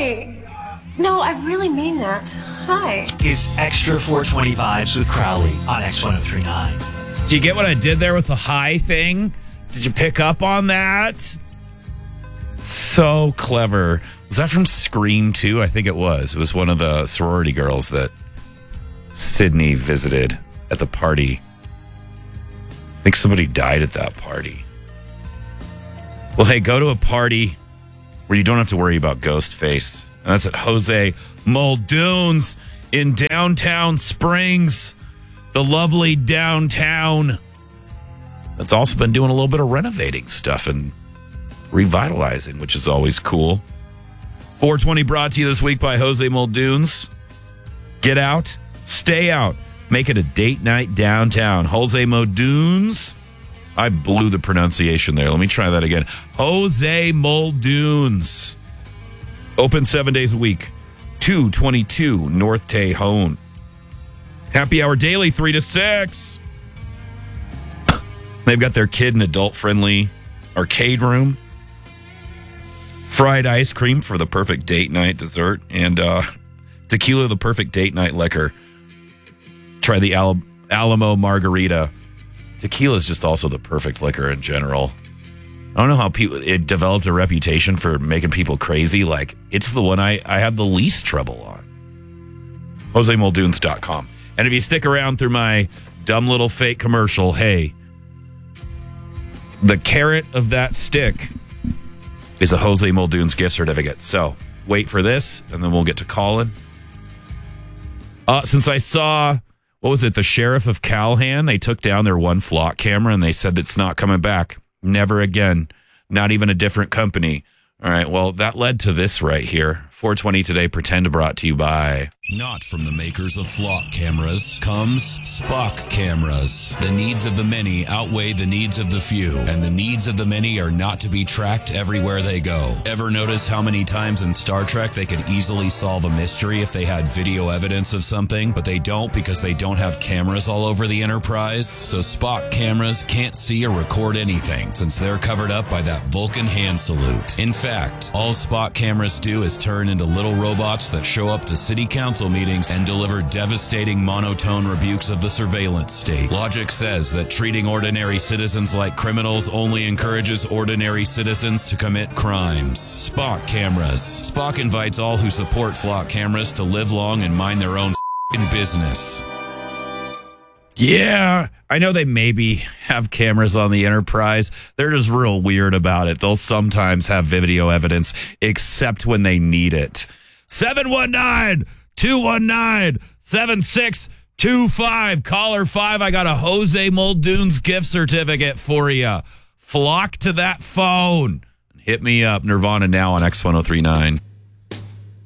Hi. No, I really mean that. Hi. It's Extra 420 Vibes with Crowley on X1039. Do you get what I did there with the high thing? Did you pick up on that? So clever. Was that from Scream 2? I think it was. It was one of the sorority girls that Sydney visited at the party. I think somebody died at that party. Well, hey, go to a party where you don't have to worry about Ghostface. And that's at Jose Muldoon's in downtown Springs, the lovely downtown. That's also been doing a little bit of renovating stuff and revitalizing, which is always cool. 420 brought to you this week by Jose Muldoon's. Get out, stay out, make it a date night downtown. Jose Muldoon's. I blew the pronunciation there. Let me try that again. Jose Muldoon's. Open 7 days a week. 222 North Tejon. Happy hour daily, 3 to 6. They've got their kid and adult-friendly arcade room. Fried ice cream for the perfect date night dessert. And tequila, the perfect date night liquor. Try the Alamo Margarita. Tequila is just also the perfect liquor in general. I don't know how it developed a reputation for making people crazy. Like, it's the one I have the least trouble on. JoseMuldoons.com. And if you stick around through my dumb little fake commercial, hey, the carrot of that stick is a Jose Muldoon's gift certificate. So wait for this, and then we'll get to calling. Since I saw, what was it, the sheriff of Calhan, they took down their one flock camera, and they said it's not coming back. Never again. Not even a different company. All right, well, that led to this right here. 420 Today, Pretend brought to you by... Not from the makers of flock cameras comes Spock cameras. The needs of the many outweigh the needs of the few, and the needs of the many are not to be tracked everywhere they go. Ever notice how many times in Star Trek they could easily solve a mystery if they had video evidence of something, but they don't because they don't have cameras all over the Enterprise? So Spock cameras can't see or record anything since they're covered up by that Vulcan hand salute. In fact, all Spock cameras do is turn into little robots that show up to city council meetings and deliver devastating monotone rebukes of the surveillance state. Logic says that treating ordinary citizens like criminals only encourages ordinary citizens to commit crimes. Spock cameras. Spock invites all who support flock cameras to live long and mind their own business. Yeah, I know they maybe have cameras on the Enterprise. They're just real weird about it. They'll sometimes have video evidence, except when they need it. 719-219-7625. Caller 5, I got a Jose Muldoon's gift certificate for you. Flock to that phone. Hit me up. Nirvana now on X1039.